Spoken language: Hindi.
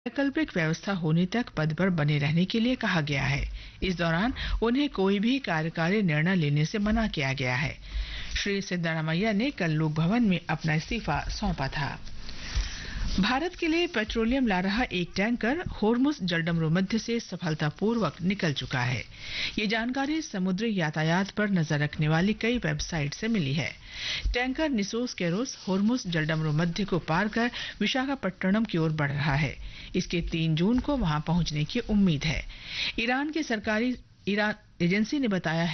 वैकल्पिक व्यवस्था होने तक पद पर बने रहने के लिए कहा गया है। इस दौरान उन्हें कोई भी कार्यकारी निर्णय लेने से मना किया गया है। श्री सिद्धारमैया ने कल लोक भवन में अपना इस्तीफा सौंपा था। भारत के लिए पेट्रोलियम ला रहा एक टैंकर होर्मुज जलडमरू मध्य से सफलतापूर्वक निकल चुका है। ये जानकारी समुद्री यातायात पर नजर रखने वाली कई वेबसाइट से मिली है। टैंकर निसोस केरोस होर्मुज जलडमरू मध्य को पार कर विशाखापट्टनम की ओर बढ़ रहा है। इसके 3 जून को वहां पहुंचने की उम्मीद है। ईरान की सरकारी एजेंसी ने बताया है